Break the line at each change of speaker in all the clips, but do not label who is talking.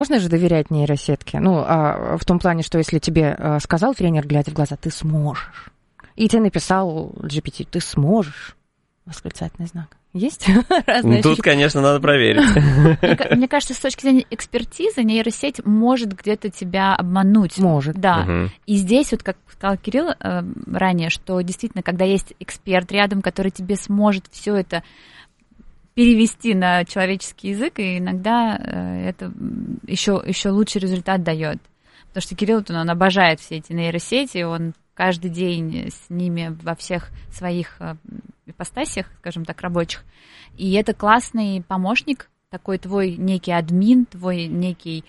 Можно же доверять нейросетке? Ну, в том плане, что если тебе сказал тренер, глядя в глаза, ты сможешь. И тебе написал GPT, ты сможешь. Восклицательный знак. Есть разные
Тут, конечно, надо проверить.
Мне кажется, с точки зрения экспертизы, нейросеть может где-то тебя обмануть.
Может.
Да. И здесь, вот как сказал Кирилл ранее, что действительно, когда есть эксперт рядом, который тебе сможет все это перевести на человеческий язык, и иногда это еще лучший результат дает. Потому что Кирилл, он обожает все эти нейросети, он каждый день с ними во всех своих ипостасях, скажем так, рабочих. И это классный помощник, такой твой некий админ, твой некий...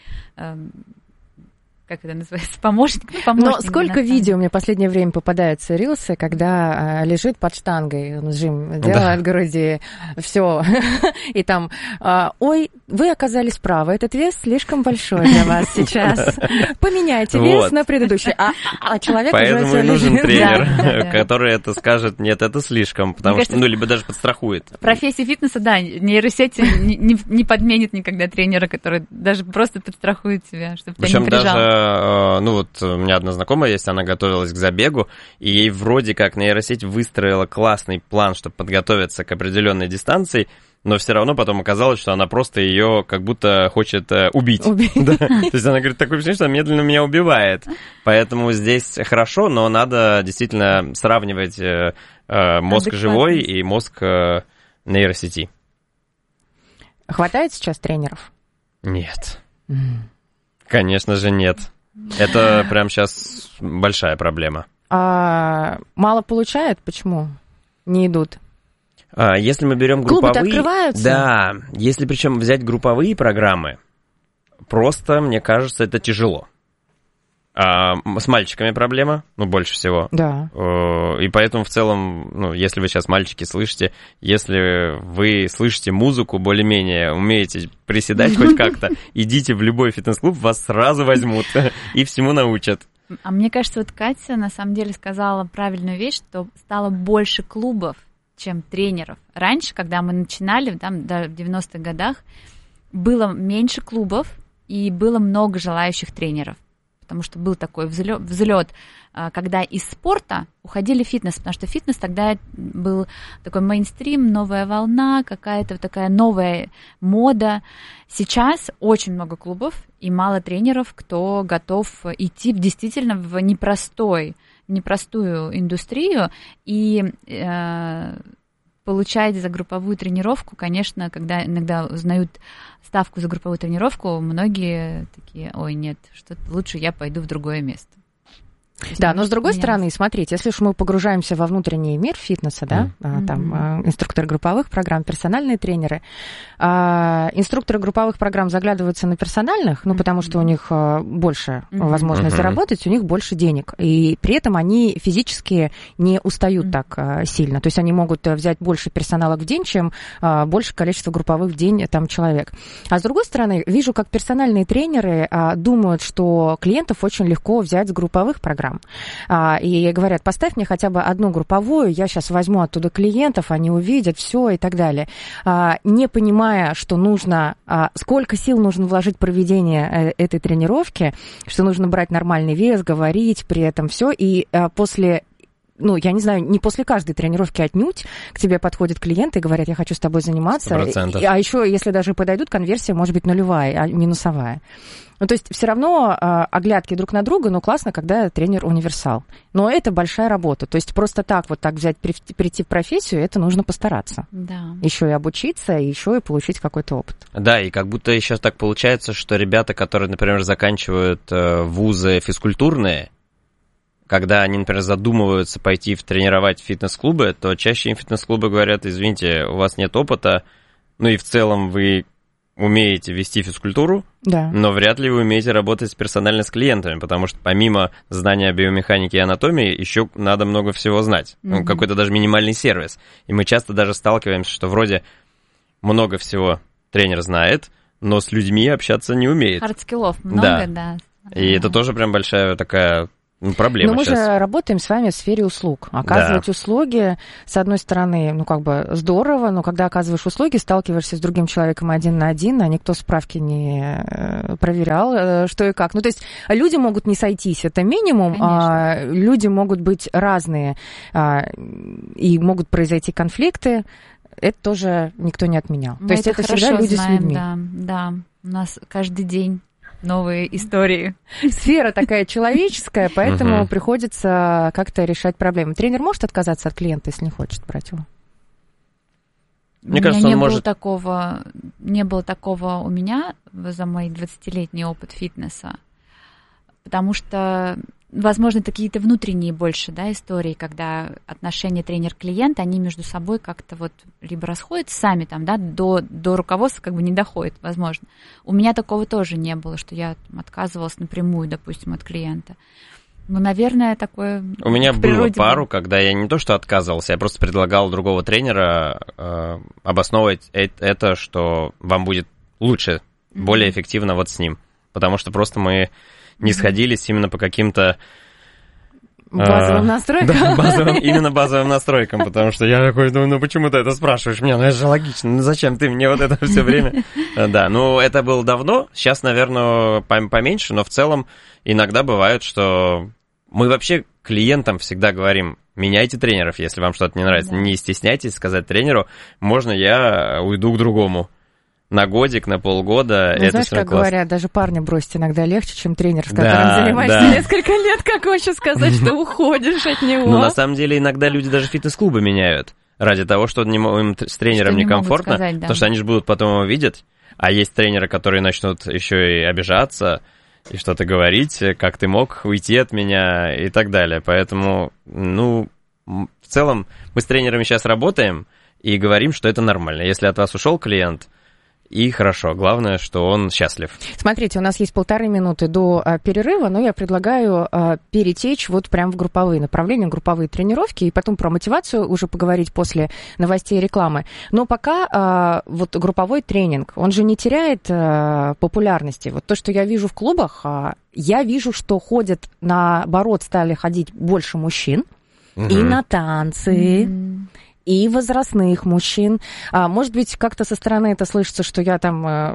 как это называется, помощник.
Но сколько видео мне в последнее время попадаются рилсы, когда лежит под штангой, он жим делает в груди, все, и там, ой, вы оказались правы, этот вес слишком большой для вас сейчас, поменяйте вес на предыдущий, а человек уже
поэтому и нужен тренер, который это скажет, нет, это слишком, потому что, ну, либо даже подстрахует.
В профессии фитнеса, да, нейросети не подменит никогда тренера, который даже просто подстрахует тебя, чтобы тебя не прижал.
Ну вот у меня одна знакомая есть, она готовилась к забегу, и ей вроде как нейросеть выстроила классный план, чтобы подготовиться к определенной дистанции, но все равно потом оказалось, что она просто ее как будто хочет убить. Да. То есть она говорит, такое впечатление, что она медленно меня убивает. Поэтому здесь хорошо, но надо действительно сравнивать мозг живой и мозг нейросети.
Хватает сейчас тренеров?
Нет. Конечно же, нет. Это прям сейчас большая проблема.
Мало получают? Почему не идут?
Если мы берем групповые...
Клубы-то открываются?
Да, если причем взять групповые программы, просто, мне кажется, это тяжело. С мальчиками проблема, ну, больше всего.
Да.
И поэтому в целом, ну, если вы сейчас, мальчики, слышите, если вы слышите музыку, более-менее умеете приседать хоть как-то, идите в любой фитнес-клуб, вас сразу возьмут и всему научат.
А мне кажется, вот Катя на самом деле сказала правильную вещь, что стало больше клубов, чем тренеров. Раньше, когда мы начинали, там, да, в 90-х годах, было меньше клубов и было много желающих тренеров. Потому что был такой взлет, когда из спорта уходили в фитнес, потому что фитнес тогда был такой мейнстрим, новая волна, какая-то такая новая мода. Сейчас очень много клубов и мало тренеров, кто готов идти действительно в непростую индустрию и получать за групповую тренировку, конечно, когда иногда узнают ставку за групповую тренировку, многие такие, ой, нет, что-то лучше я пойду в другое место.
Да, но с другой стороны, смотрите, если уж мы погружаемся во внутренний мир фитнеса, да, там инструкторы групповых программ, персональные тренеры, инструкторы групповых программ заглядываются на персональных, ну, потому что у них больше возможность заработать, у них больше денег, и при этом они физически не устают так сильно, то есть они могут взять больше персонала в день, чем больше количество групповых в день там человек. А с другой стороны, вижу, как персональные тренеры думают, что клиентов очень легко взять с групповых программ. И говорят, поставь мне хотя бы одну групповую, я сейчас возьму оттуда клиентов, они увидят все и так далее. Не понимая, что нужно, сколько сил нужно вложить в проведение этой тренировки, что нужно брать нормальный вес, говорить при этом все, и после... Ну, я не знаю, не после каждой тренировки отнюдь к тебе подходят клиенты и говорят, я хочу с тобой заниматься.
100%.
А еще, если даже подойдут, конверсия может быть нулевая, минусовая. Ну, то есть все равно оглядки друг на друга, ну, классно, когда тренер универсал. Но это большая работа. То есть просто так вот так взять, прийти в профессию, это нужно постараться.
Да.
Еще и обучиться, еще и получить какой-то опыт.
Да, и как будто еще так получается, что ребята, которые, например, заканчивают вузы физкультурные, когда они, например, задумываются пойти тренировать в фитнес-клубы, то чаще им фитнес-клубы говорят, извините, у вас нет опыта, ну и в целом вы умеете вести физкультуру,
да,
но вряд ли вы умеете работать персонально с клиентами, потому что помимо знания биомеханики и анатомии еще надо много всего знать, ну, какой-то даже минимальный сервис. И мы часто даже сталкиваемся, что вроде много всего тренер знает, но с людьми общаться не умеет.
Хардскиллов много, да.
И это тоже прям большая такая... проблема.
Но мы
сейчас.
же работаем с вами в сфере услуг. Оказывать услуги, с одной стороны, здорово, но когда оказываешь услуги, сталкиваешься с другим человеком один на один, а никто справки не проверял, что и как. То есть люди могут не сойтись, это минимум, а люди могут быть разные, и могут произойти конфликты. Это тоже никто не отменял. То есть это всегда люди с людьми.
Да, у нас каждый день новые истории.
Сфера такая человеческая, поэтому приходится как-то решать проблемы. Тренер может отказаться от клиента, если не хочет брать его?
Мне кажется,
не было такого у меня за мой 20-летний опыт фитнеса, потому что, возможно, какие-то внутренние больше, истории, когда отношения тренер-клиент, они между собой как-то либо расходятся сами до руководства не доходит, возможно. У меня такого тоже не было, что я отказывалась напрямую, допустим, от клиента. Наверное, такое...
У меня было пару, когда я не то что отказывался, я просто предлагал другого тренера обосновывать это, что вам будет лучше, более эффективно с ним. Потому что просто мы не сходились именно по каким-то...
Базовым настройкам?
Да, именно базовым настройкам, потому что я такой, почему ты это спрашиваешь меня? Это же логично, зачем ты мне это все время? Да, это было давно, сейчас, наверное, поменьше, но в целом иногда бывает, что мы вообще клиентам всегда говорим, меняйте тренеров, если вам что-то не нравится, не стесняйтесь сказать тренеру, можно я уйду к другому. На годик, на полгода. Это
знаешь, как говорят, даже парня бросить иногда легче, чем тренер, с которым занимаешься несколько лет. Как вообще сказать, что уходишь от него?
На самом деле, иногда люди даже фитнес-клубы меняют ради того, что им с тренером некомфортно, потому что они же будут потом его видеть. А есть тренеры, которые начнут еще и обижаться, и что-то говорить, как ты мог уйти от меня и так далее. Поэтому, в целом, мы с тренерами сейчас работаем и говорим, что это нормально. Если от вас ушел клиент, и хорошо, главное, что он счастлив.
Смотрите, у нас есть 1,5 минуты до перерыва, но я предлагаю перетечь прям в групповые направления, групповые тренировки, и потом про мотивацию уже поговорить после новостей и рекламы. Но пока групповой тренинг, он же не теряет популярности. То, что я вижу в клубах, я вижу, что наоборот, стали ходить больше мужчин и на танцы, и возрастных мужчин. Может быть, как-то со стороны это слышится, что я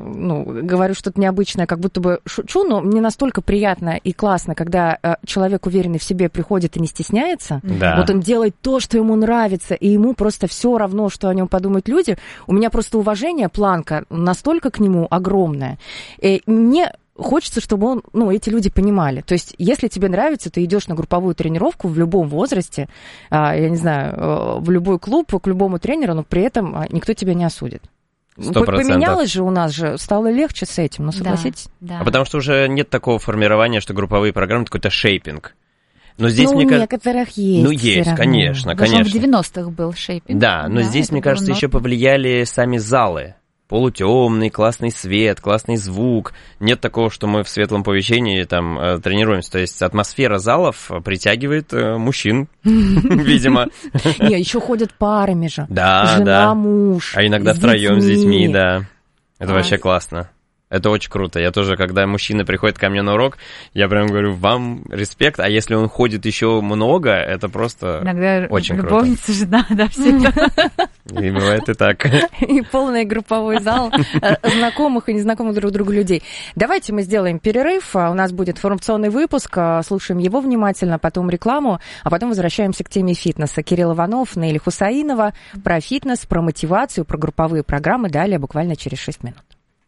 говорю что-то необычное, как будто бы шучу, но мне настолько приятно и классно, когда человек, уверенный в себе, приходит и не стесняется.
Да.
Он делает то, что ему нравится, и ему просто все равно, что о нем подумают люди. У меня просто уважение, планка настолько к нему огромная. И мне хочется, чтобы эти люди понимали. То есть, если тебе нравится, ты идешь на групповую тренировку в любом возрасте, я не знаю, в любой клуб, к любому тренеру, но при этом никто тебя не осудит.
100%.
Поменялось же у нас стало легче с этим, согласитесь?
Да.
А потому что уже нет такого формирования, что групповые программы — это какой-то шейпинг. Но здесь,
у некоторых есть.
Есть, конечно.
В 90-х был шейпинг.
Да, но здесь, мне кажется, еще повлияли сами залы. Полутемный, классный свет, классный звук. Нет такого, что мы в светлом помещении тренируемся. То есть атмосфера залов притягивает мужчин, видимо.
Не, еще ходят парами же.
Да,
жена, муж.
А иногда втроем с детьми, да. Это вообще классно. Это очень круто. Я тоже, когда мужчина приходит ко мне на урок, я прям говорю, вам респект. А если он ходит еще много, это просто
иногда
очень круто.
Любовница, жена, все это.
И бывает и так.
И полный групповой зал знакомых и незнакомых друг другу людей. Давайте мы сделаем перерыв. У нас будет информационный выпуск. Слушаем его внимательно, потом рекламу, а потом возвращаемся к теме фитнеса. Кирилл Иванов, Нелли Хусаинова. Про фитнес, про мотивацию, про групповые программы. Далее буквально через 6 минут.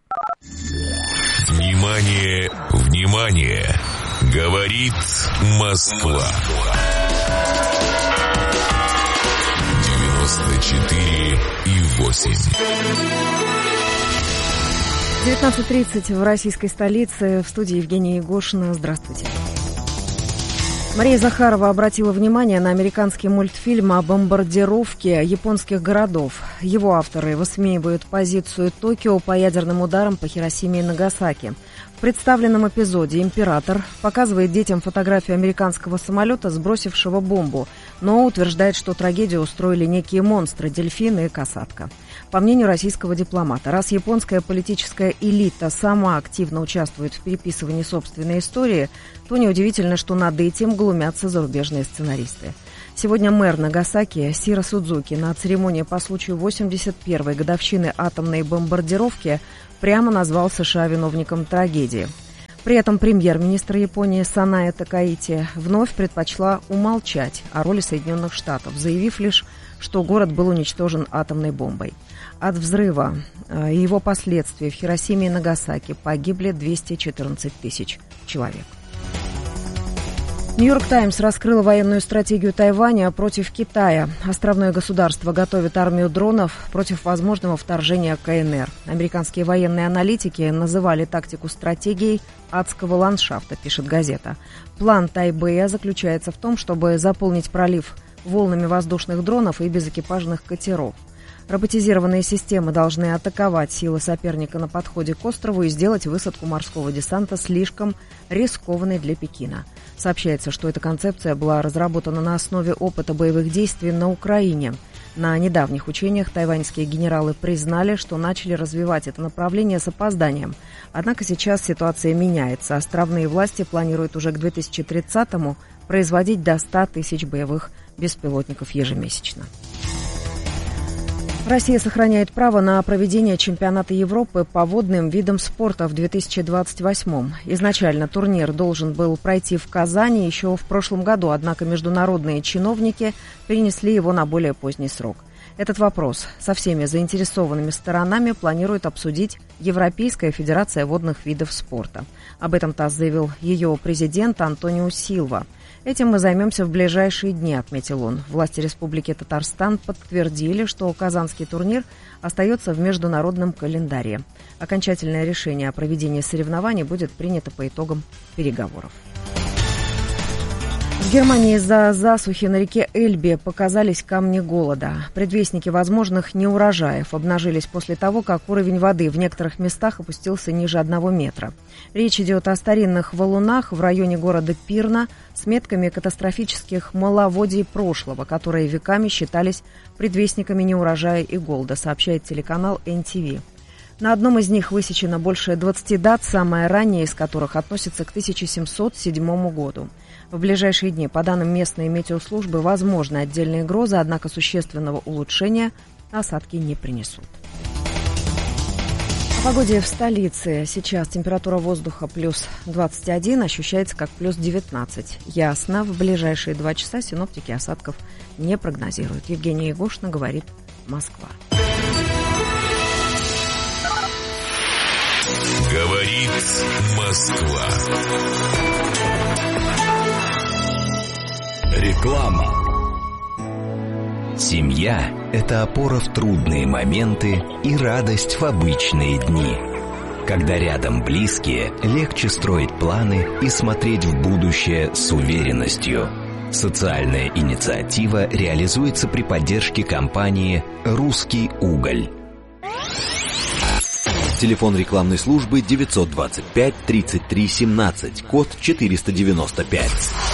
Внимание, внимание! Говорит Москва. 94,8.
19:30 в российской столице. В студии Евгения Егошина. Здравствуйте. Мария Захарова обратила внимание на американский мультфильм о бомбардировке японских городов. Его авторы высмеивают позицию Токио по ядерным ударам по Хиросиме и Нагасаки. В представленном эпизоде император показывает детям фотографию американского самолета, сбросившего бомбу, но утверждает, что трагедию устроили некие монстры, дельфины и касатка. По мнению российского дипломата, раз японская политическая элита сама активно участвует в переписывании собственной истории, то неудивительно, что над этим глумятся зарубежные сценаристы. Сегодня мэр Нагасаки Сиро Судзуки на церемонии по случаю 81-й годовщины атомной бомбардировки прямо назвал США виновником трагедии. При этом премьер-министр Японии Санае Такаити вновь предпочла умолчать о роли Соединенных Штатов, заявив лишь, что город был уничтожен атомной бомбой. От взрыва и его последствий в Хиросиме и Нагасаки погибли 214 тысяч человек. «Нью-Йорк Таймс» раскрыла военную стратегию Тайваня против Китая. Островное государство готовит армию дронов против возможного вторжения КНР. Американские военные аналитики называли тактику стратегией адского ландшафта, пишет газета. План Тайбэя заключается в том, чтобы заполнить пролив волнами воздушных дронов и безэкипажных катеров. Роботизированные системы должны атаковать силы соперника на подходе к острову и сделать высадку морского десанта слишком рискованной для Пекина. Сообщается, что эта концепция была разработана на основе опыта боевых действий на Украине. На недавних учениях тайваньские генералы признали, что начали развивать это направление с опозданием. Однако сейчас ситуация меняется. Островные власти планируют уже к 2030-му производить до 100 тысяч боевых беспилотников ежемесячно. Россия сохраняет право на проведение чемпионата Европы по водным видам спорта в 2028-м. Изначально турнир должен был пройти в Казани еще в прошлом году, однако международные чиновники перенесли его на более поздний срок. Этот вопрос со всеми заинтересованными сторонами планирует обсудить Европейская федерация водных видов спорта. Об этом ТАСС заявил ее президент Антонио Силва. Этим мы займемся в ближайшие дни, отметил он. Власти Республики Татарстан подтвердили, что казанский турнир остается в международном календаре. Окончательное решение о проведении соревнований будет принято по итогам переговоров. В Германии из-за засухи на реке Эльбе показались камни голода. Предвестники возможных неурожаев обнажились после того, как уровень воды в некоторых местах опустился ниже 1 метра. Речь идет о старинных валунах в районе города Пирна с метками катастрофических маловодий прошлого, которые веками считались предвестниками неурожая и голода, сообщает телеканал НТВ. На одном из них высечено больше 20 дат, самая ранняя из которых относится к 1707 году. В ближайшие дни, по данным местной метеослужбы, возможны отдельные грозы, однако существенного улучшения осадки не принесут. О погоде в столице. Сейчас температура воздуха плюс 21, ощущается как плюс 19. Ясно, в ближайшие 2 часа синоптики осадков не прогнозируют. Евгения Егошина, говорит Москва.
Говорит Москва.
Реклама. Семья – это опора в трудные моменты и радость в обычные дни. Когда рядом близкие, легче строить планы и смотреть в будущее с уверенностью. Социальная инициатива реализуется при поддержке компании «Русский уголь».
Телефон рекламной службы 925 33 17, код 495.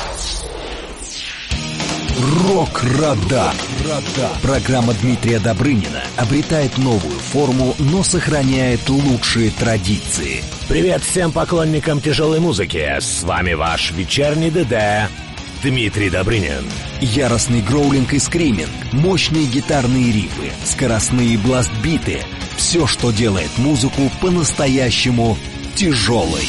Рок-Радар. Программа Дмитрия Добрынина обретает новую форму, но сохраняет лучшие традиции.
Привет всем поклонникам тяжелой музыки. С вами ваш вечерний ДД Дмитрий Добрынин.
Яростный гроулинг и скриминг, мощные гитарные рифы, скоростные бластбиты. Все, что делает музыку по-настоящему тяжелой.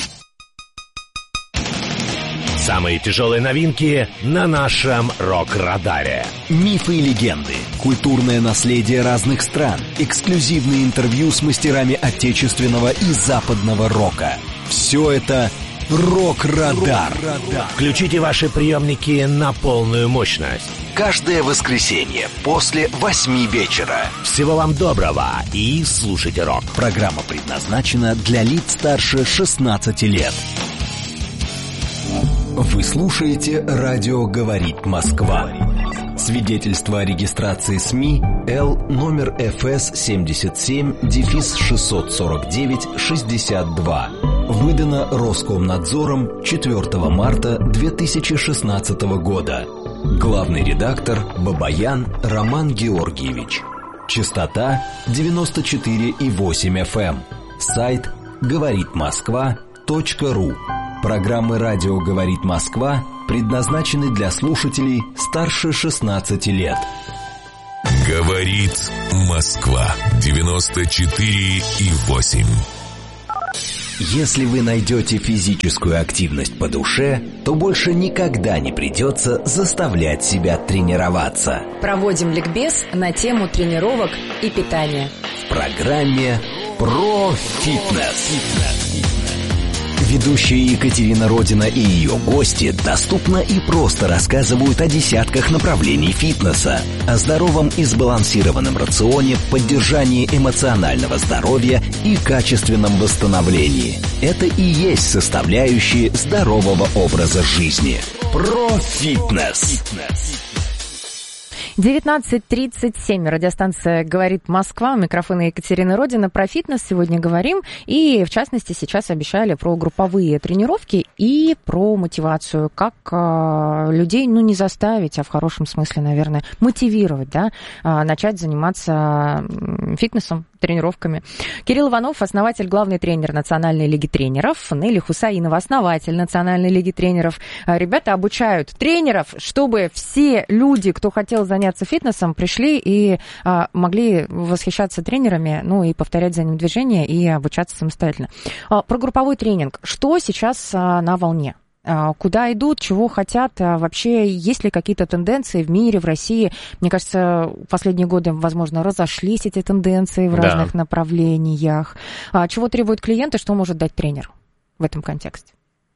Самые тяжелые новинки на нашем Рок-Радаре.
Мифы и легенды, культурное наследие разных стран, эксклюзивные интервью с мастерами отечественного и западного рока. Все это Рок-Радар.
Включите ваши приемники на полную мощность.
Каждое воскресенье после 8 вечера.
Всего вам доброго и слушайте рок.
Программа предназначена для лиц старше 16 лет. Вы слушаете «Радио говорит Москва». Свидетельство о регистрации СМИ Л номер ФС 77-649-62. Выдано Роскомнадзором 4 марта 2016 года. Главный редактор Бабаян Роман Георгиевич. Частота 94,8 FM. Сайт говоритмосква.ру. Программы «Радио говорит Москва» предназначены для слушателей старше 16 лет.
Говорит Москва 94,8.
Если вы найдете физическую активность по душе, то больше никогда не придется заставлять себя тренироваться.
Проводим ликбез на тему тренировок и питания.
В программе «Про фитнес». Ведущая Екатерина Родина и ее гости доступно и просто рассказывают о десятках направлений фитнеса, о здоровом и сбалансированном рационе, поддержании эмоционального здоровья и качественном восстановлении. Это и есть составляющие здорового образа жизни. Про фитнес.
19:37. Радиостанция «Говорит Москва». У микрофона Екатерина Родина. Про фитнес сегодня говорим. И, в частности, сейчас обещали про групповые тренировки и про мотивацию. Как людей, не заставить, а в хорошем смысле, наверное, мотивировать, да, начать заниматься фитнесом, тренировками. Кирилл Иванов, основатель, главный тренер Национальной лиги тренеров. Нелли Хусаинова, основатель Национальной лиги тренеров. Ребята обучают тренеров, чтобы все люди, кто хотел заняться фитнесом, пришли и могли восхищаться тренерами, и повторять за ним движения и обучаться самостоятельно. Про групповой тренинг. Что сейчас на волне? Куда идут, чего хотят, вообще есть ли какие-то тенденции в мире, в России? Мне кажется, в последние годы, возможно, разошлись эти тенденции в разных направлениях. Чего требуют клиенты, что может дать тренер в этом контексте?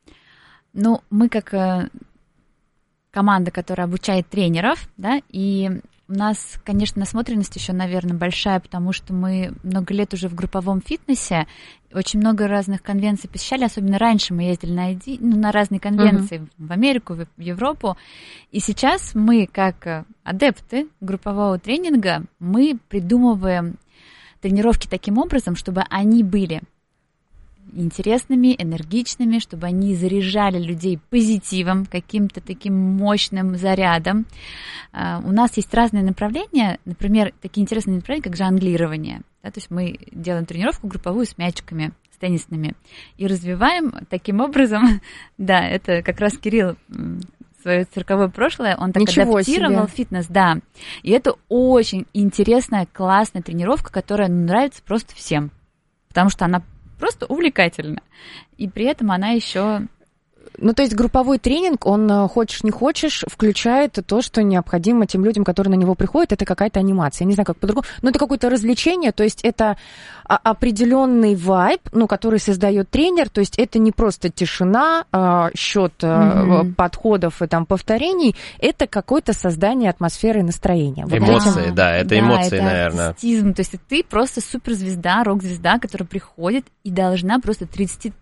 Мы как команда, которая обучает тренеров, да, и у нас, конечно, насмотренность еще, наверное, большая, потому что мы много лет уже в групповом фитнесе, очень много разных конвенций посещали, особенно раньше мы ездили на разные конвенции в Америку, в Европу, и сейчас мы, как адепты группового тренинга, мы придумываем тренировки таким образом, чтобы они были интересными, энергичными, чтобы они заряжали людей позитивом, каким-то таким мощным зарядом. У нас есть разные направления, например, такие интересные направления, как жонглирование. Да, то есть мы делаем тренировку групповую с мячиками, с теннисными, и развиваем таким образом, да, это как раз Кирилл свое цирковое прошлое, он так адаптировал фитнес, да. И это очень интересная, классная тренировка, которая нравится просто всем, потому что она просто увлекательно. И при этом она еще...
То есть групповой тренинг, он, хочешь не хочешь, включает то, что необходимо тем людям, которые на него приходят. Это какая-то анимация. Я не знаю, как по-другому. Но это какое-то развлечение, то есть это определенный вайб, который создает тренер. То есть это не просто тишина, счет подходов и повторений. Это какое-то создание атмосферы и настроения.
Эмоции, это эмоции, это наверное.
Артистизм. То есть ты просто суперзвезда, рок-звезда, которая приходит и должна просто 30...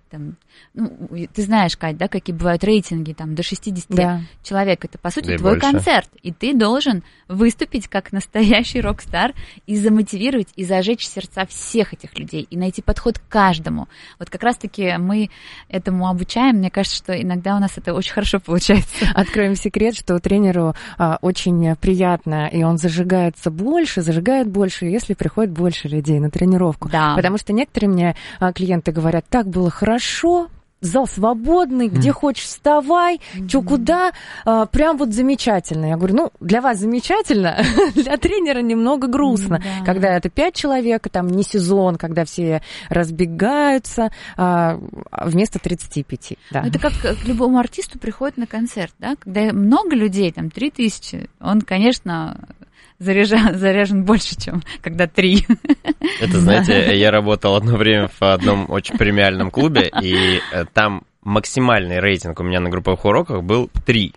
ты знаешь, Кать, да, какие бывают рейтинги, до 60 человек. Это, по сути, твой концерт. И ты должен выступить как настоящий рок-стар и замотивировать, и зажечь сердца всех этих людей, и найти подход к каждому. Вот как раз-таки мы этому обучаем. Мне кажется, что иногда у нас это очень хорошо получается.
Откроем секрет, что тренеру очень приятно, и он зажигает больше, если приходит больше людей на тренировку.
Да.
Потому что некоторые мне клиенты говорят, так было хорошо, зал свободный, где хочешь вставай, чё куда, прям замечательно. Я говорю, для вас замечательно, для тренера немного грустно, когда это 5 человек, не сезон, когда все разбегаются, вместо 35. Да.
Это как к любому артисту приходит на концерт, да, когда много людей, 3000, он, конечно... заряжен больше, чем когда 3.
Это, знаете, я работал одно время в одном очень премиальном клубе, и там максимальный рейтинг у меня на групповых уроках был 3,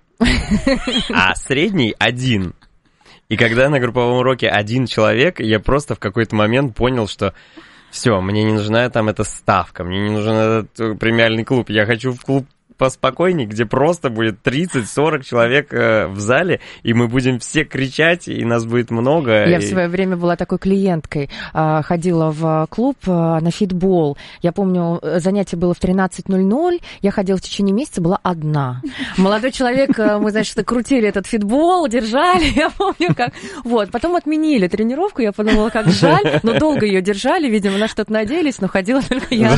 а средний 1. И когда на групповом уроке 1 человек, я просто в какой-то момент понял, что все, мне не нужна эта ставка, мне не нужен этот премиальный клуб, я хочу в клуб поспокойней, где просто будет 30-40 человек в зале, и мы будем все кричать, и нас будет много.
Я в свое время была такой клиенткой, ходила в клуб на фитбол. Я помню, занятие было в 13:00, я ходила в течение месяца, была одна. Молодой человек, мы, значит, крутили этот фитбол, держали, я помню как. Вот, потом отменили тренировку, я подумала, как жаль, но долго ее держали, видимо, на что-то надеялись, но ходила только я.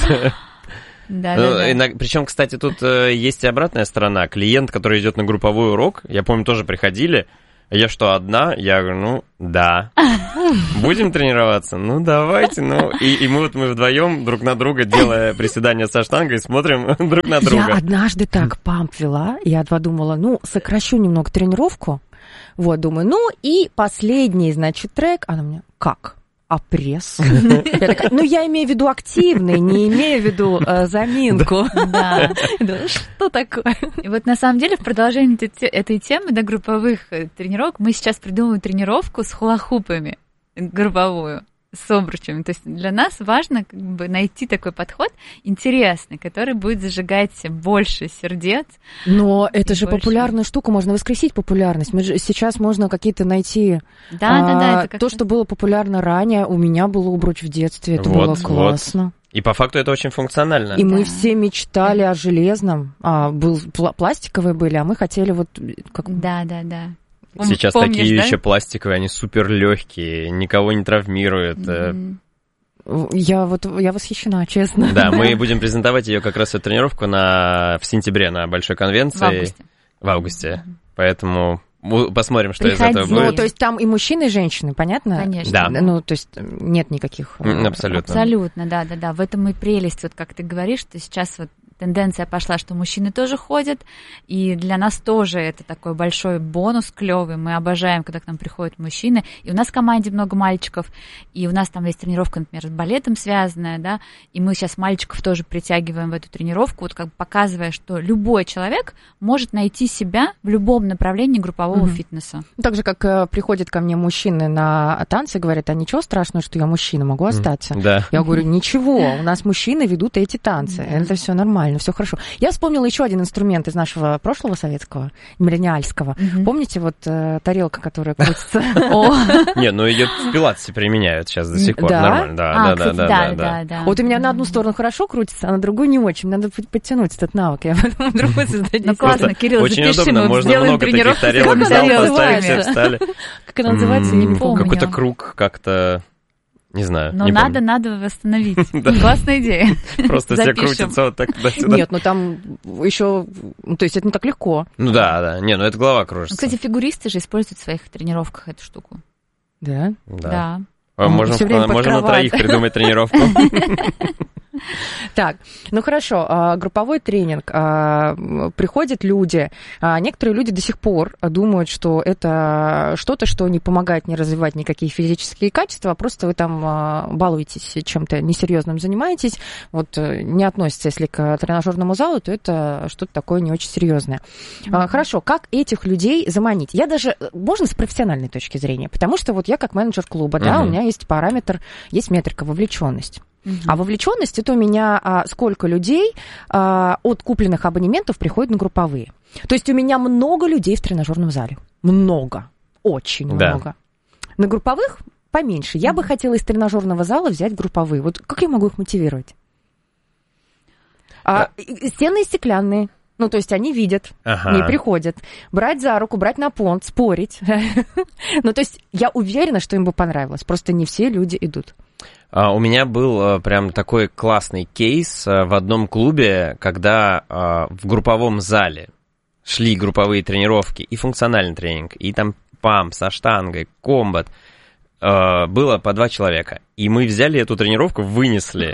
Причем, кстати, тут есть и обратная сторона. Клиент, который идет на групповой урок, я помню, тоже приходили. Я что, одна? Я говорю, ну, да. Будем тренироваться? Ну, давайте. Ну, и мы вдвоем друг на друга, делая приседания со штангой, смотрим друг на друга.
Я однажды так памп вела, я подумала, ну, сокращу немного тренировку. Вот, думаю, ну, и последний, значит, трек. Она мне, как? А пресс? Я такая, ну, я имею в виду активный, не имею в виду заминку.
Да.
Что такое?
И вот на самом деле в продолжении этой темы, да, групповых тренировок, мы сейчас придумываем тренировку с хула-хупами, групповую, с обручами. То есть для нас важно как бы найти такой подход интересный, который будет зажигать больше сердец.
Но это же популярная штука, можно воскресить популярность. Сейчас можно какие-то найти то, что было популярно ранее. У меня был обруч в детстве, это было классно.
И по факту это очень функционально.
И мы все мечтали о железном. Пластиковые были, а мы хотели вот...
Да.
Сейчас такие еще пластиковые, они супер легкие, никого не травмируют.
Я восхищена, честно.
Да, мы будем презентовать ее как раз эту тренировку в сентябре на большой конвенции. В августе. Поэтому посмотрим, что из этого будет.
Ну, то есть там и мужчины, и женщины, понятно?
Конечно.
Да.
Ну, то есть нет никаких...
Абсолютно.
Абсолютно, да. В этом и прелесть, вот как ты говоришь, что сейчас вот тенденция пошла, что мужчины тоже ходят, и для нас тоже это такой большой бонус клевый. Мы обожаем, когда к нам приходят мужчины. И у нас в команде много мальчиков, и у нас там есть тренировка, например, с балетом связанная, да, и мы сейчас мальчиков тоже притягиваем в эту тренировку, вот как бы показывая, что любой человек может найти себя в любом направлении группового фитнеса.
Так же, как приходят ко мне мужчины на танцы, говорят, а ничего страшного, что я мужчина, могу остаться?
Да.
Я говорю, ничего, у нас мужчины ведут эти танцы, это все нормально. Все хорошо. Я вспомнила еще один инструмент из нашего прошлого советского, миллениальского. Помните, вот тарелка, которая крутится?
Не, ну ее в пилатесе применяют сейчас до сих пор. Нормально. Да.
Вот у меня на одну сторону хорошо крутится, а на другую не очень. Надо подтянуть этот навык. Я потом другой создадим.
Ну классно, Кирилл,
очень
запиши,
удобно,
мы
можно
сделаем
много
тренировку.
таких тарелок в зал поставить, все встали.
Как она называется, не помню.
Какой-то круг как-то... Не знаю.
Но надо восстановить. Классная идея.
Просто все крутятся вот так туда-сюда.
Нет, ну там еще... То есть это не так легко.
Ну да. Не, ну это голова кружится.
Кстати, фигуристы же используют в своих тренировках эту штуку.
Да?
Да.
Можем на троих придумать тренировку.
Так, ну хорошо, групповой тренинг. Приходят люди, некоторые люди до сих пор думают, что это что-то, что не помогает не развивать никакие физические качества, а просто вы там балуетесь чем-то несерьезным, занимаетесь, вот не относится, если к тренажерному залу, то это что-то такое не очень серьезное. Хорошо, как этих людей заманить? Я даже, можно с профессиональной точки зрения, потому что вот я как менеджер клуба, да, у меня есть параметр, есть метрика вовлеченность. А вовлеченность это у меня сколько людей от купленных абонементов приходит на групповые. То есть у меня много людей в тренажерном зале. Много. Очень много. На групповых поменьше. Я бы хотела из тренажерного зала взять групповые. Вот как я могу их мотивировать? Стены стеклянные. Ну, то есть они видят, не приходят. Брать за руку, брать на понт, спорить. Ну, то есть я уверена, что им бы понравилось. Просто не все люди идут.
У меня был прям такой классный кейс в одном клубе, когда в групповом зале шли групповые тренировки, и функциональный тренинг, и там памп со штангой, комбат. Было по 2 человека. И мы взяли эту тренировку, вынесли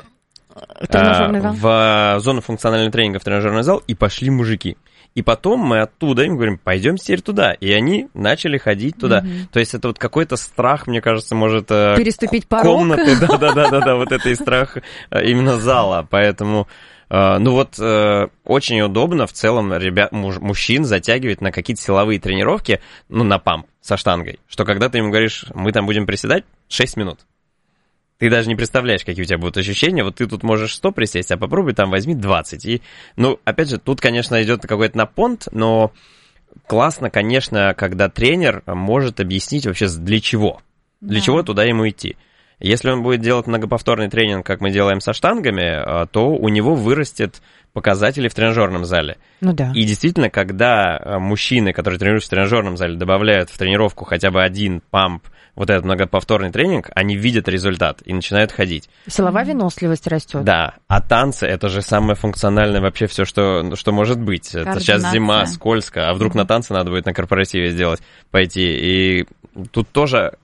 в зону функционального тренинга в тренажерный зал, и пошли мужики. И потом мы оттуда им говорим, пойдем теперь туда. И они начали ходить туда. То есть это вот какой-то страх, мне кажется, может...
Переступить порог.
Комнаты, да, вот это и страх именно зала. Поэтому, ну вот, очень удобно в целом мужчин затягивать на какие-то силовые тренировки, ну, на памп со штангой. Что когда ты ему говоришь, мы там будем приседать 6 минут. ты даже не представляешь, какие у тебя будут ощущения. Вот ты тут можешь 100 присесть, а попробуй там возьми 20. И, ну, опять же, тут, конечно, идет какой-то напонт, но классно, конечно, когда тренер может объяснить вообще для чего. Для чего туда ему идти. Если он будет делать многоповторный тренинг, как мы делаем со штангами, то у него вырастет показатели в тренажерном зале.
Ну да.
И действительно, когда мужчины, которые тренируются в тренажерном зале, добавляют в тренировку хотя бы один памп, вот этот многоповторный тренинг, они видят результат и начинают ходить.
Силовая выносливость растет.
Да, а танцы — это же самое функциональное вообще все, что может быть. Это сейчас зима, скользко, а вдруг на танцы надо будет на корпоративе сделать, пойти. И тут тоже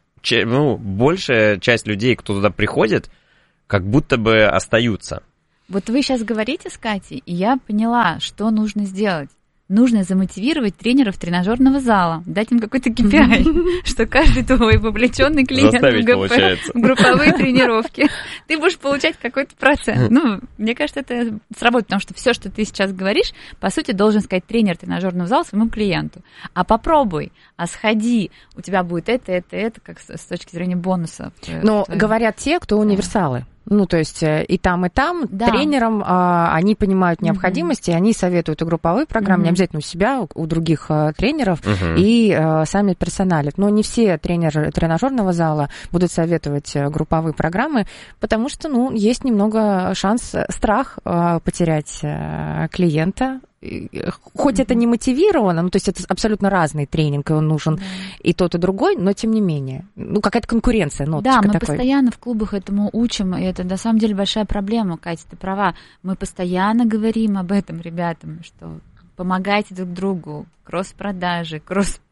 большая часть людей, кто туда приходит, как будто бы остаются.
Вот вы сейчас говорите с Катей, и я поняла, что нужно сделать. Нужно замотивировать тренеров тренажерного зала, дать им какой-то KPI, что каждый твой вовлеченный клиент в групповые тренировки, ты будешь получать какой-то процент. Ну, мне кажется, это сработает, потому что все, что ты сейчас говоришь, по сути, должен сказать тренер тренажерного зала своему клиенту. А попробуй, а сходи, у тебя будет это, как с точки зрения бонуса.
Но говорят те, кто универсалы. Ну, то есть и там, тренерам они понимают необходимость, и они советуют и групповые программы, не обязательно у себя, у других тренеров, и сами персоналят. Но не все тренеры тренажерного зала будут советовать групповые программы, потому что, есть немного страх потерять клиента. Хоть это не мотивировано, то есть это абсолютно разный тренинг, и он нужен и тот, и другой, но тем не менее. Какая-то конкуренция, ноточка
мы
такой.
постоянно в клубах этому учим, и это на самом деле большая проблема, Катя, ты права. Мы постоянно говорим об этом ребятам, что помогайте друг другу, кросс-продажи,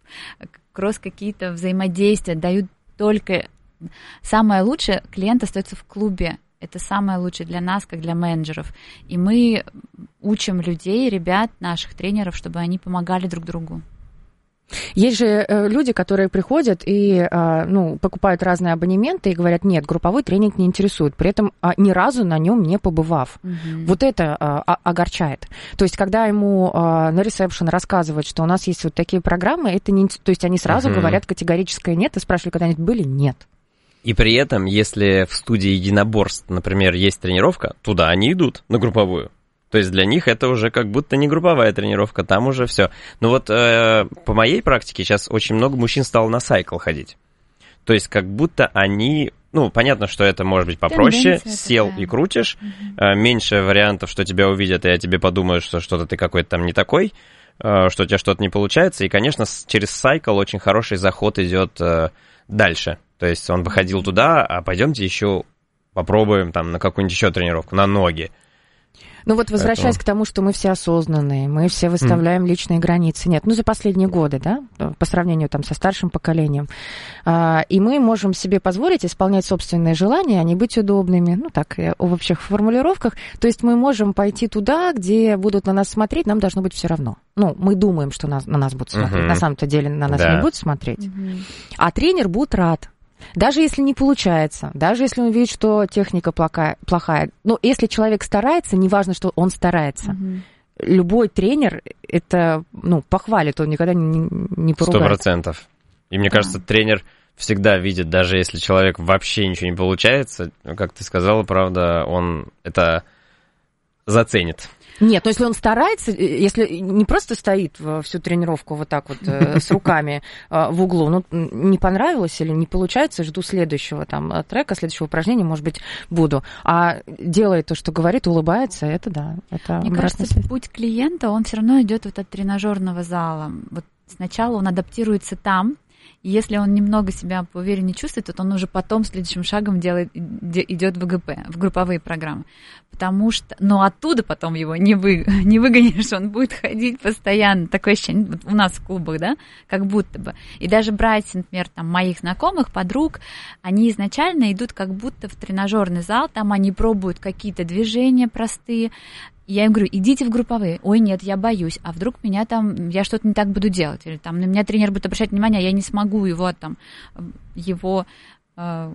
кросс какие-то взаимодействия дают только... Самое лучшее, клиент остается в клубе. Это самое лучшее для нас, как для менеджеров. И мы учим людей, ребят, наших тренеров, чтобы они помогали друг другу.
Есть же люди, которые приходят и покупают разные абонементы и говорят, нет, групповой тренинг не интересует, при этом ни разу на нем не побывав. Вот это огорчает. То есть, когда ему на ресепшн рассказывают, что у нас есть вот такие программы, это не... то есть они сразу говорят категорическое нет, и спрашивали, когда-нибудь были? Нет.
И при этом, если в студии единоборств, например, есть тренировка, туда они идут, на групповую. То есть для них это уже как будто не групповая тренировка, там уже все. Но вот по моей практике сейчас очень много мужчин стало на сайкл ходить. То есть как будто они... понятно, что это может быть попроще, сел и крутишь, меньше вариантов, что тебя увидят, и о тебе подумают, что что-то ты какой-то там не такой, что у тебя что-то не получается. И, конечно, через сайкл очень хороший заход идет дальше. То есть он выходил туда, а пойдемте еще попробуем там на какую-нибудь еще тренировку, на ноги.
Возвращаясь к тому, что мы все осознанные, мы все выставляем личные границы. Нет, за последние годы, да, по сравнению там со старшим поколением. И мы можем себе позволить исполнять собственные желания, а не быть удобными, в общих формулировках. То есть мы можем пойти туда, где будут на нас смотреть, нам должно быть все равно. Мы думаем, что на нас будут смотреть. На самом-то деле на нас не будут смотреть. А тренер будет рад. Даже если не получается, даже если он видит, что техника плохая, если человек старается, неважно, что он старается, любой тренер это, похвалит, он никогда не поругает.
100%. И мне кажется, тренер всегда видит, даже если человек вообще ничего не получается, как ты сказала, правда, он это заценит.
Нет, но если он старается, если не просто стоит всю тренировку вот так вот с руками в углу, не понравилось или не получается, жду следующего там трека, следующего упражнения, может быть, буду. А делает то, что говорит, улыбается, это да. Это
мне кажется, путь клиента, он все равно идет от тренажерного зала. Вот сначала он адаптируется там, и если он немного себя поувереннее чувствует, то он уже потом следующим шагом идет в ГП, в групповые программы. Потому что, оттуда потом его не выгонишь, он будет ходить постоянно. Такое ощущение, вот у нас в клубах, да, как будто бы. И даже братья, например, там, моих знакомых, подруг, они изначально идут как будто в тренажерный зал, там они пробуют какие-то движения простые. Я им говорю, идите в групповые. Ой, нет, я боюсь. А вдруг я что-то не так буду делать? Или там на меня тренер будет обращать внимание, а я не смогу его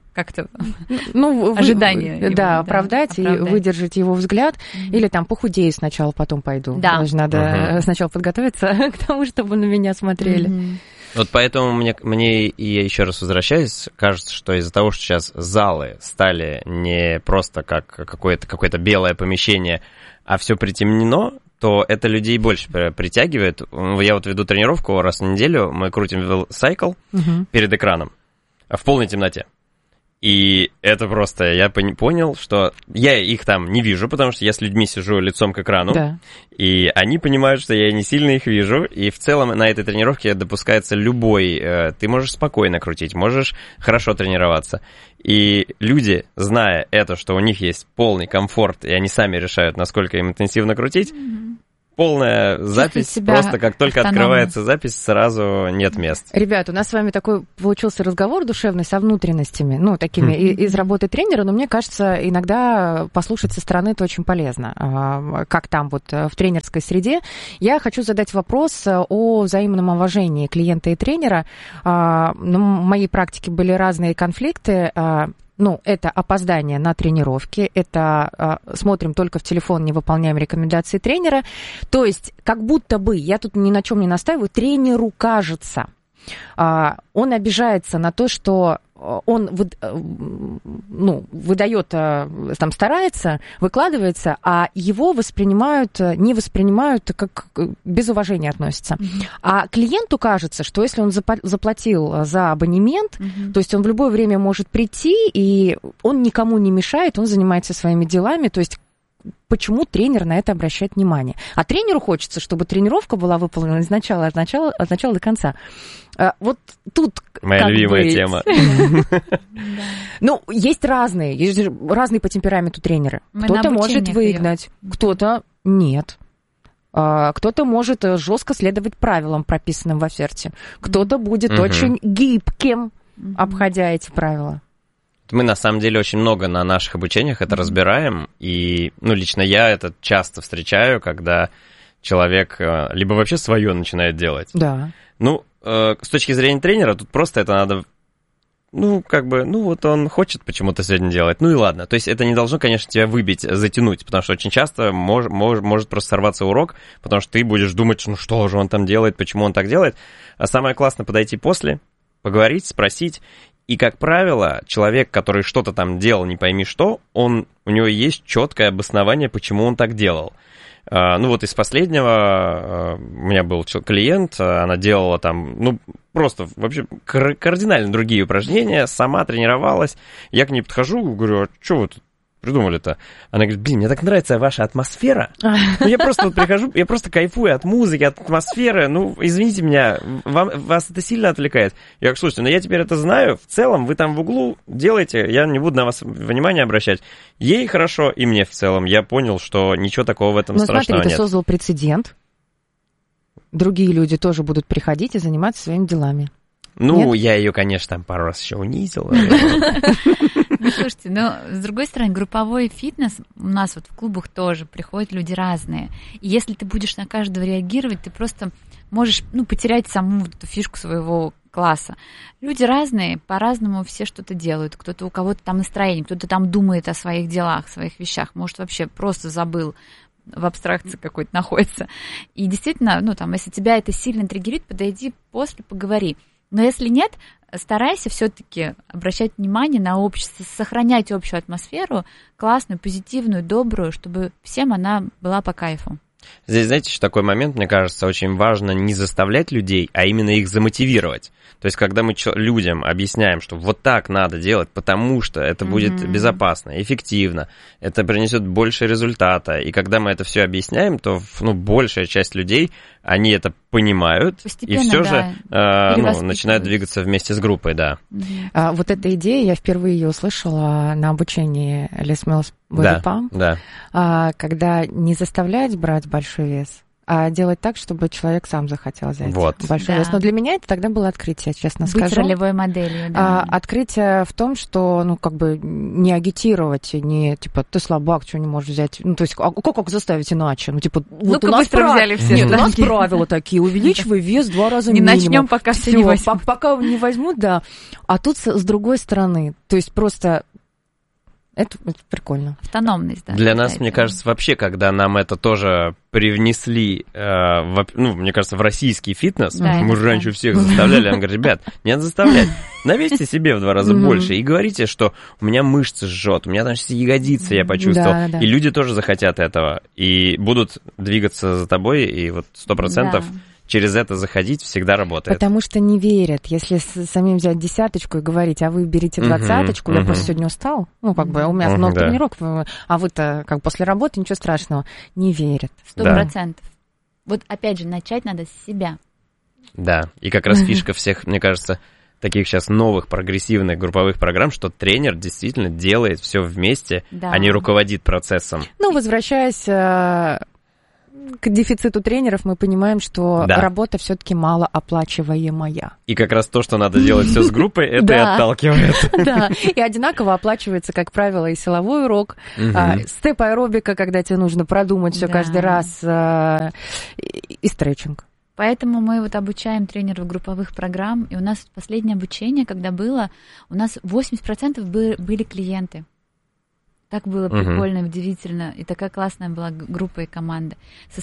как-то ожидание.
Да, оправдать и выдержать его взгляд. Или там похудею сначала, потом пойду.
Да.
Надо сначала подготовиться к тому, чтобы на меня смотрели.
Вот поэтому мне, и я еще раз возвращаюсь, кажется, что из-за того, что сейчас залы стали не просто как какое-то белое помещение, а все притемнено, то это людей больше притягивает. Я вот веду тренировку раз в неделю, мы крутим велосайкл перед экраном в полной темноте. И это просто, я понял, что я их там не вижу, потому что я с людьми сижу лицом к экрану, и они понимают, что я не сильно их вижу, и в целом на этой тренировке допускается любой, ты можешь спокойно крутить, можешь хорошо тренироваться. И люди, зная это, что у них есть полный комфорт, и они сами решают, насколько им интенсивно крутить, полная запись, просто как только открывается запись, сразу нет мест.
Ребят, у нас с вами такой получился разговор душевный со внутренностями, такими из работы тренера, но мне кажется, иногда послушать со стороны это очень полезно, как там вот в тренерской среде. Я хочу задать вопрос о взаимном уважении клиента и тренера. В моей практике были разные конфликты. Это опоздание на тренировки, это смотрим только в телефон, не выполняем рекомендации тренера. То есть, как будто бы, я тут ни на чем не настаиваю, тренеру кажется, он обижается на то, что он выдает, там старается, выкладывается, а его не воспринимают, как без уважения относятся. А клиенту кажется, что если он заплатил за абонемент, то есть он в любое время может прийти, и он никому не мешает, он занимается своими делами, то есть почему тренер на это обращает внимание? А тренеру хочется, чтобы тренировка была выполнена от начала до конца. Вот тут...
Моя любимая тема.
Есть разные по темпераменту тренеры. Кто-то может выгнать, кто-то нет. Кто-то может жестко следовать правилам, прописанным в оферте. Кто-то будет очень гибким, обходя эти правила.
Мы, на самом деле, очень много на наших обучениях это разбираем, и, лично я это часто встречаю, когда человек либо вообще свое начинает делать.
Да.
С точки зрения тренера, тут просто это надо, вот он хочет почему-то сегодня делать, и ладно. То есть это не должно, конечно, тебя выбить, затянуть, потому что очень часто может просто сорваться урок, потому что ты будешь думать, что же он там делает, почему он так делает. А самое классное подойти после, поговорить, спросить. И, как правило, человек, который что-то там делал, не пойми что, у него есть четкое обоснование, почему он так делал. Из последнего у меня был клиент, она делала там, просто вообще кардинально другие упражнения, сама тренировалась. Я к ней подхожу, говорю, а что вы тут придумали-то? Она говорит, мне так нравится ваша атмосфера. Я просто прихожу, я просто кайфую от музыки, от атмосферы. Извините меня, вас это сильно отвлекает. Я говорю, слушайте, я теперь это знаю. В целом, вы там в углу делаете, я не буду на вас внимания обращать. Ей хорошо, и мне в целом. Я понял, что ничего такого в этом страшного нет.
Ты создал прецедент. Другие люди тоже будут приходить и заниматься своими делами.
Я ее, конечно, там пару раз еще унизил.
Слушайте, с другой стороны, групповой фитнес у нас вот в клубах тоже приходят люди разные. И если ты будешь на каждого реагировать, ты просто можешь потерять саму эту фишку своего класса. Люди разные, по-разному все что-то делают. Кто-то, у кого-то там настроение, кто-то там думает о своих делах, своих вещах, может, вообще просто забыл, в абстракции какой-то находится. И действительно, если тебя это сильно триггерит, подойди после, поговори. Но если нет, старайся все-таки обращать внимание на общество, сохранять общую атмосферу, классную, позитивную, добрую, чтобы всем она была по кайфу.
Здесь, знаете, что такой момент, мне кажется, очень важно не заставлять людей, а именно их замотивировать. То есть, когда мы людям объясняем, что вот так надо делать, потому что это будет безопасно, эффективно, это принесет больше результата, и когда мы это все объясняем, то большая часть людей, они это понимают, постепенно, и все же начинают двигаться вместе с группой, да.
Вот эта идея, я впервые ее услышала на обучении Les Mills Body Pump, когда не заставлять брать большой вес, а делать так, чтобы человек сам захотел взять большой вес.
Да.
Но для меня это тогда было открытие, честно скажу.
Быть ролевой моделью, да.
Открытие в том, что, не агитировать, не, ты слабак, что не можешь взять. То есть, как заставить иначе? Вот у нас
взяли все.
Нет, у нас правила такие, увеличивай вес 2 раза минимум.
Не начнем, пока все не возьмут.
Пока не возьмут, да. А тут с другой стороны, то есть просто... Это прикольно.
Автономность, да.
Для нас, мне кажется, вообще, когда нам это тоже привнесли, мне кажется, в российский фитнес, мы же раньше всех заставляли, он говорит, ребят, не надо заставлять, навесьте себе в 2 раза больше и говорите, что у меня мышцы жжет, у меня там сейчас ягодицы, я почувствовал, и люди тоже захотят этого, и будут двигаться за тобой, и 100%... через это заходить всегда работает.
Потому что не верят. Если самим взять 10 и говорить, а вы берите 20, я просто сегодня устал, у меня много тренировок, а вы-то после работы, ничего страшного. Не верят.
100%. Вот опять же, начать надо с себя.
Да, и как раз фишка всех, мне кажется, таких сейчас новых прогрессивных групповых программ, что тренер действительно делает все вместе, а не руководит процессом.
Возвращаясь к дефициту тренеров, мы понимаем, что работа все-таки малооплачиваемая.
И как раз то, что надо делать все с группой, это и отталкивает.
Да, и одинаково оплачивается, как правило, и силовой урок, степ-аэробика, когда тебе нужно продумать все каждый раз, и стретчинг.
Поэтому мы обучаем тренеров групповых программ, и у нас последнее обучение, когда было, у нас 80% были клиенты. Так было прикольно и удивительно. И такая классная была группа и команда. Со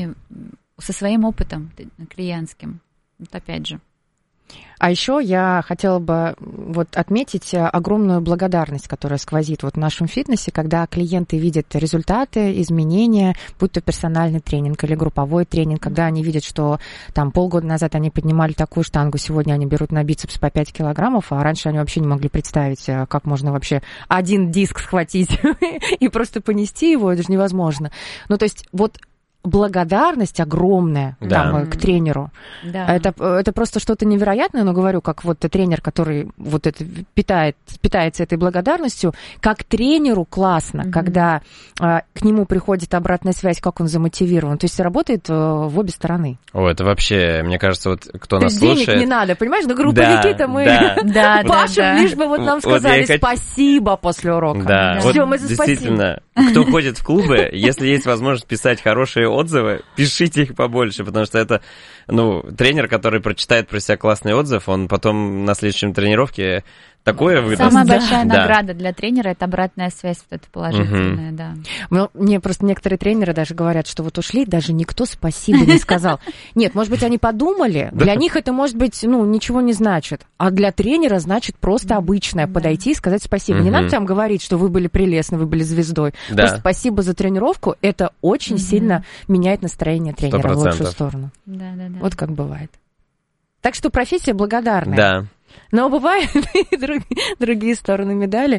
своим опытом клиентским. Опять же.
А еще я хотела бы отметить огромную благодарность, которая сквозит в нашем фитнесе, когда клиенты видят результаты, изменения, будь то персональный тренинг или групповой тренинг, когда они видят, что полгода назад они поднимали такую штангу, сегодня они берут на бицепс по 5 килограммов, а раньше они вообще не могли представить, как можно вообще один диск схватить и просто понести его, это же невозможно. То есть благодарность огромная к тренеру. Да. Это просто что-то невероятное, но говорю, как тренер, который это питается этой благодарностью, как тренеру классно, когда к нему приходит обратная связь, как он замотивирован. То есть работает в обе стороны.
Это вообще, мне кажется, кто нас
слушает...
денег
не надо, понимаешь? Групповики-то мы пашем, лишь бы нам сказали спасибо после урока.
Да, действительно, кто ходит в клубы, если есть возможность писать хорошие отзывы, пишите их побольше, потому что это, тренер, который прочитает про себя классный отзыв, он потом на следующем тренировке такое выдаст.
Самая большая награда для тренера — это обратная связь положительная, да.
Мне просто некоторые тренеры даже говорят, что ушли, даже никто спасибо не сказал. Нет, может быть, они подумали, для них это, может быть, ничего не значит, а для тренера значит просто обычное, подойти и сказать спасибо. Не надо там говорить, что вы были прелестны, вы были звездой. Просто спасибо за тренировку, это очень сильно меняет настроение тренера в лучшую сторону.
Да.
Вот как бывает. Так что профессия благодарная.
Да.
Но бывают и другие стороны медали.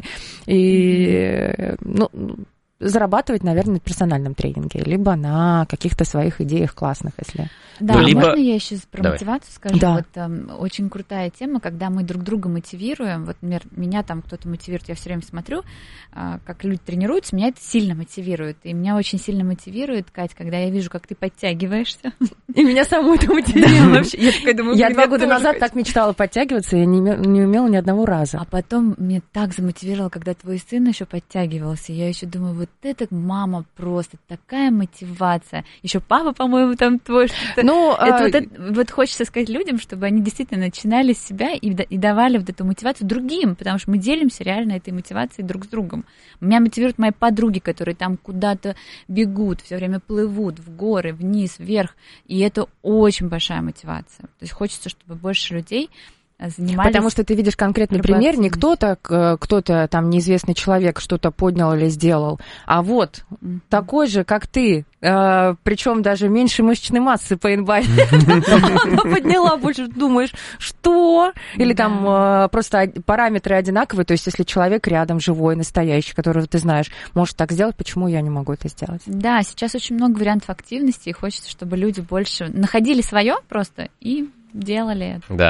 И зарабатывать, наверное, на персональном тренинге, либо на каких-то своих идеях классных, если...
Да, можно я еще про мотивацию скажу? Да. Очень крутая тема, когда мы друг друга мотивируем. Например, меня кто-то мотивирует, я все время смотрю, как люди тренируются, меня это сильно мотивирует. И меня очень сильно мотивирует, Кать, когда я вижу, как ты подтягиваешься.
И меня саму это мотивирует вообще. Я такая думаю, я 2 года назад так мечтала подтягиваться, и не умела ни одного раза.
А потом меня так замотивировало, когда твой сын еще подтягивался. Я еще думаю, это мама просто такая мотивация. Еще папа, по-моему, твой что-то. Хочется сказать людям, чтобы они действительно начинали с себя и давали эту мотивацию другим, потому что мы делимся реально этой мотивацией друг с другом. Меня мотивируют мои подруги, которые куда-то бегут, все время плывут в горы, вниз, вверх, и это очень большая мотивация. То есть хочется, чтобы больше людей занимались.
Потому что ты видишь конкретный пример, не кто-то неизвестный человек что-то поднял или сделал, а такой же, как ты, причем даже меньше мышечной массы по инвайт. Подняла больше, думаешь, что? Или просто параметры одинаковые, то есть если человек рядом живой, настоящий, которого ты знаешь, может так сделать, почему я не могу это сделать?
Да, сейчас очень много вариантов активности, и хочется, чтобы люди больше находили свое просто и делали это.
Да.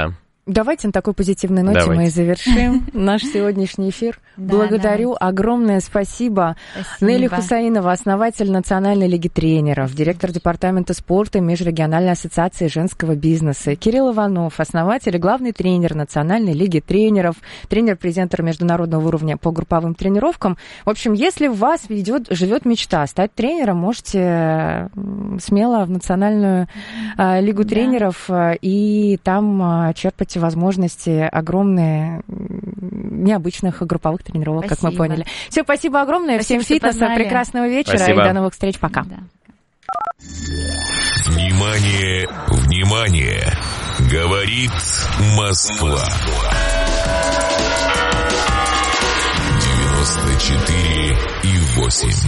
Давайте на такой позитивной ноте мы и завершим наш сегодняшний эфир. Благодарю. Огромное спасибо. Нелли Хусаинова, основатель Национальной лиги тренеров, директор департамента спорта Межрегиональной ассоциации женского бизнеса. Кирилл Иванов, основатель и главный тренер Национальной лиги тренеров, тренер-презентер международного уровня по групповым тренировкам. В общем, если у вас живет мечта стать тренером, можете смело в Национальную лигу тренеров и там черпать возможности огромные необычных групповых тренировок, как мы поняли. Все, спасибо огромное. Всем фитнеса, прекрасного вечера и до новых встреч. Пока.
Внимание, внимание! Говорит Москва. 94,8.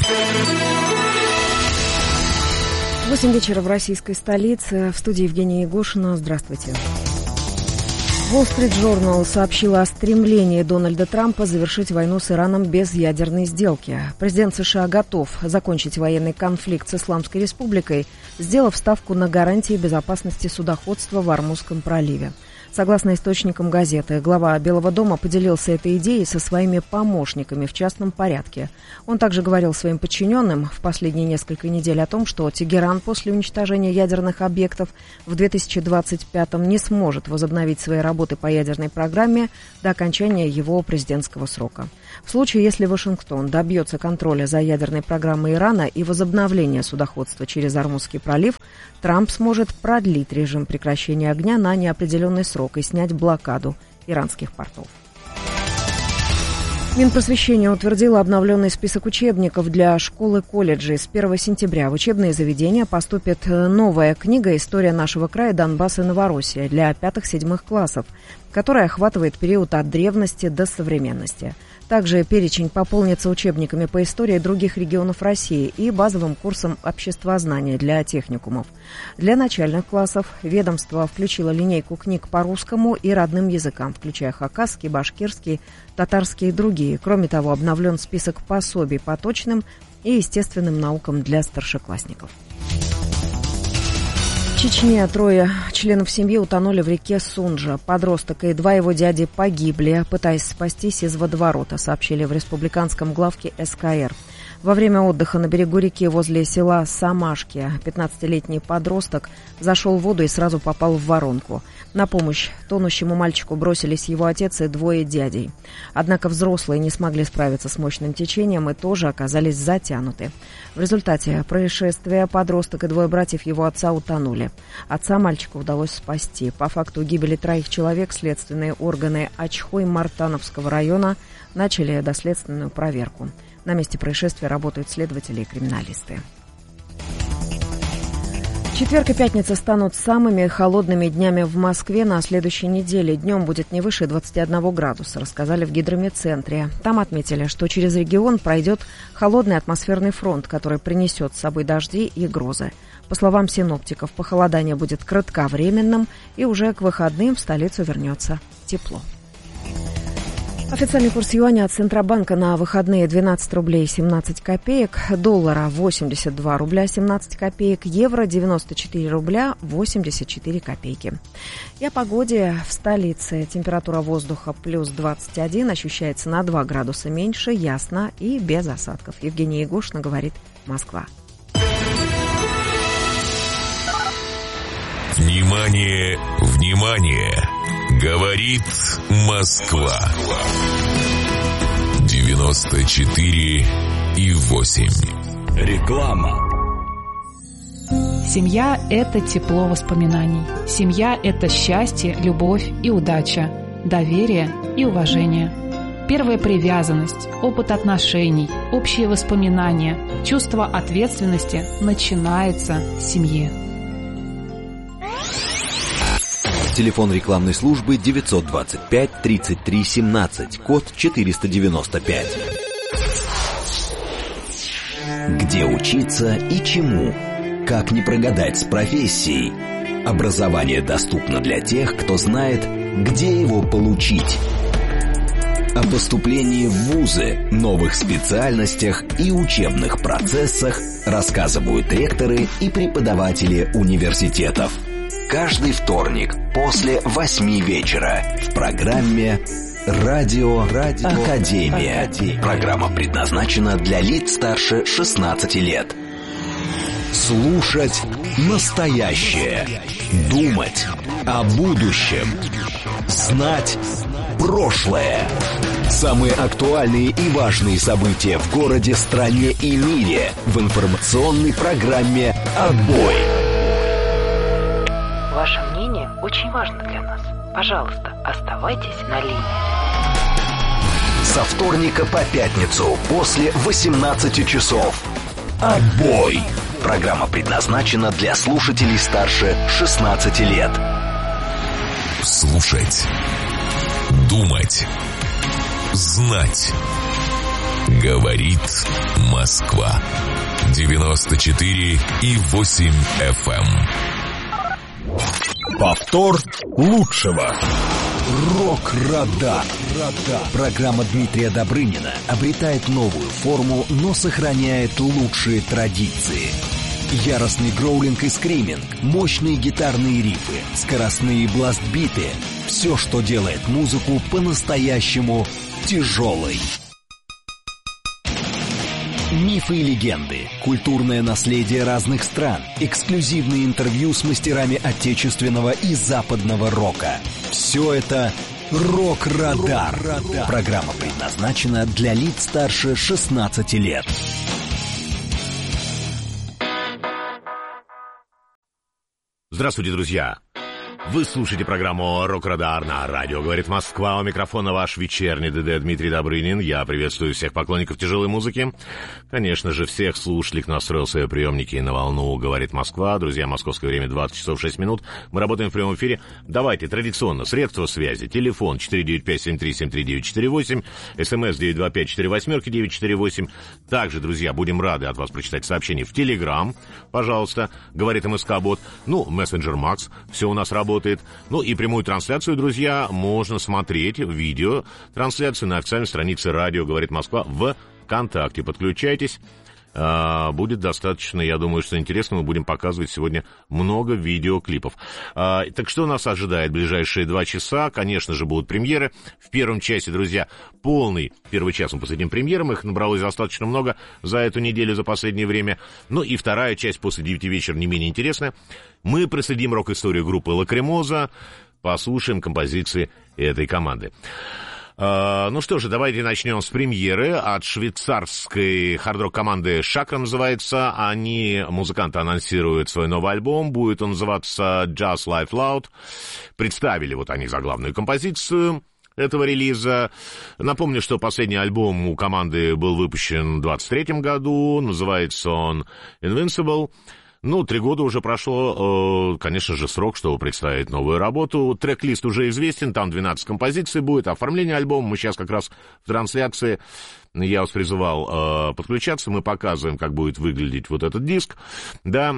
8 вечера в российской столице. В студии Евгения Егошина. Здравствуйте. Wall Street Journal сообщила о стремлении Дональда Трампа завершить войну с Ираном без ядерной сделки. Президент США готов закончить военный конфликт с Исламской Республикой, сделав ставку на гарантии безопасности судоходства в Ормузском проливе. Согласно источникам газеты, глава Белого дома поделился этой идеей со своими помощниками в частном порядке. Он также говорил своим подчиненным в последние несколько недель о том, что Тегеран после уничтожения ядерных объектов в 2025-м не сможет возобновить свои работы по ядерной программе до окончания его президентского срока. В случае, если Вашингтон добьется контроля за ядерной программой Ирана и возобновления судоходства через Ормузский пролив, Трамп сможет продлить режим прекращения огня на неопределенный срок и снять блокаду иранских портов. Минпросвещение утвердило обновленный список учебников для школ и колледжей. С 1 сентября в учебные заведения поступит новая книга «История нашего края, Донбасс и Новороссия» для 5-7 классов, которая охватывает период от древности до современности. Также перечень пополнится учебниками по истории других регионов России и базовым курсом обществознания для техникумов. Для начальных классов ведомство включило линейку книг по русскому и родным языкам, включая хакасский, башкирский, татарский и другие. Кроме того, обновлен список пособий по точным и естественным наукам для старшеклассников. В Чечне 3 членов семьи утонули в реке Сунжа. Подросток и 2 его дяди погибли, пытаясь спастись из водоворота, сообщили в республиканском главке СКР. Во время отдыха на берегу реки возле села Самашки 15-летний подросток зашел в воду и сразу попал в воронку. На помощь тонущему мальчику бросились его отец и 2 дядей. Однако взрослые не смогли справиться с мощным течением и тоже оказались затянуты. В результате происшествия подросток и 2 братьев его отца утонули. Отца мальчику удалось спасти. По факту гибели 3 человек следственные органы Ачхой-Мартановского района начали доследственную проверку. На месте происшествия работают следователи и криминалисты. Четверг и пятница станут самыми холодными днями в Москве на следующей неделе. Днем будет не выше 21 градуса, рассказали в гидрометцентре. Там отметили, что через регион пройдет холодный атмосферный фронт, который принесет с собой дожди и грозы. По словам синоптиков, похолодание будет кратковременным, и уже к выходным в столицу вернется тепло. Официальный курс юаня от Центробанка на выходные 12 рублей 17 копеек, доллара 82 рубля 17 копеек, евро 94 рубля 84 копейки. И о погоде в столице. Температура воздуха плюс 21, ощущается на 2 градуса меньше, ясно и без осадков. Евгения Егошина, говорит Москва.
Внимание, внимание! Говорит Москва. 94,8.
Реклама.
Семья – это тепло воспоминаний. Семья – это счастье, любовь и удача, доверие и уважение. Первая привязанность, опыт отношений, общие воспоминания, чувство ответственности начинается с семьи.
Телефон рекламной службы 925 33 17, код 495. Где учиться и чему? Как не прогадать с профессией? Образование доступно для тех, кто знает, где его получить. О поступлении в вузы, новых специальностях и учебных процессах рассказывают ректоры и преподаватели университетов. каждый вторник после 8 вечера в программе «Радио Академия». Программа предназначена для лиц старше 16 лет. Слушать настоящее. Думать о будущем. Знать прошлое. Самые актуальные и важные события в городе, стране и мире в информационной программе «Отбой».
Ваше мнение очень важно для нас. Пожалуйста, оставайтесь на линии.
Со вторника по пятницу после 18 часов. «Отбой». Программа предназначена для слушателей старше 16 лет.
Слушать. Думать. Знать. Говорит Москва. 94,8 FM.
Повтор лучшего. Рок-радар. Программа Дмитрия Добрынина обретает новую форму, но сохраняет лучшие традиции. Яростный гроулинг и скриминг, мощные гитарные рифы, скоростные бласт-биты. Все, что делает музыку по-настоящему тяжелой. Мифы и легенды, культурное наследие разных стран, эксклюзивные интервью с мастерами отечественного и западного рока. Все это «Рок-радар». Программа предназначена для лиц старше 16 лет.
Здравствуйте, друзья! Вы слушаете программу «Рок-радар» на радио «Говорит Москва». У микрофона ваш вечерний ДД Дмитрий Добрынин. Я приветствую всех поклонников тяжелой музыки. Конечно же, всех слушателей, кто настроил свои приемники на волну «Говорит Москва». Друзья, московское время 20 часов 6 минут. Мы работаем в прямом эфире. Давайте, традиционно, средства связи. Телефон 495-7373-948, СМС 925-48-948. Также, друзья, будем рады от вас прочитать сообщения в Телеграм. Пожалуйста, говорит МСК-бот. Мессенджер Макс. Все у нас работает. И прямую трансляцию, друзья, можно смотреть, видео трансляцию на официальной странице «Радио Говорит Москва» в ВКонтакте. Подключайтесь. Будет достаточно, я думаю, что интересно. Мы будем показывать сегодня много видеоклипов. Так что нас ожидает в ближайшие 2 часа? Конечно же, будут премьеры. В первом часе, друзья, полный первый час мы посвятим премьерам. Их набралось достаточно много за эту неделю, за последнее время. И вторая часть после 9 вечера не менее интересная. Мы проследим рок-историю группы «Лакримоза», послушаем композиции этой команды. Что же, давайте начнем с премьеры от швейцарской хард-рок команды «Шакра» называется. Музыканты анонсируют свой новый альбом, будет он называться «Just Life Loud». Представили они заглавную композицию этого релиза. Напомню, что последний альбом у команды был выпущен в 2023 году, называется он «Invincible». 3 года уже прошло, конечно же, срок, чтобы представить новую работу. Трек-лист уже известен, там 12 композиций будет. Оформление альбома мы сейчас как раз в трансляции. Я вас призывал подключаться, мы показываем, как будет выглядеть этот диск. Да.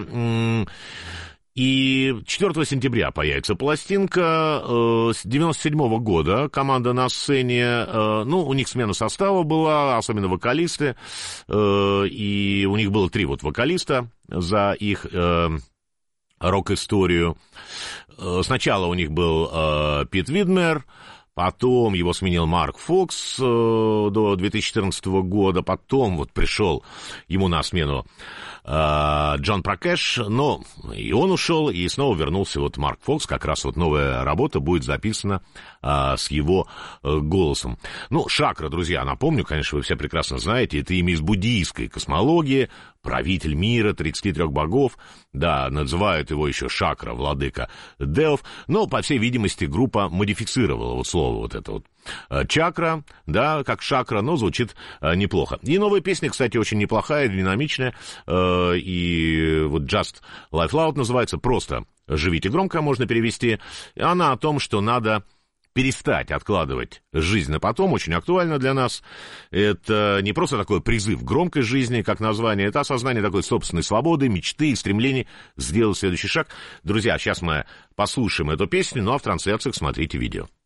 И 4 сентября появится пластинка. С 97 года команда на сцене. У них смена состава была, особенно вокалисты. И у них было 3 вокалиста за их рок-историю. Сначала у них был Пит Видмер, потом его сменил Марк Фокс до 2014 года, потом пришел ему на смену Джон Пракеш, но и он ушел, и снова вернулся Марк Фокс, как раз новая работа будет записана с его голосом. Шакра, друзья, напомню, конечно, вы все прекрасно знаете, это имя из буддийской космологии, правитель мира, 33 богов, да, называют его еще Шакра, владыка Деов, но, по всей видимости, группа модифицировала слово чакра, да, как шакра, но звучит неплохо. И новая песня, кстати, очень неплохая, динамичная, и Just Life Loud называется, просто «Живите громко» можно перевести. Она о том, что надо перестать откладывать жизнь на потом, очень актуально для нас. Это не просто такой призыв к громкой жизни, как название, это осознание такой собственной свободы, мечты и стремлений сделать следующий шаг. Друзья, сейчас мы послушаем эту песню, а в трансляциях смотрите видео.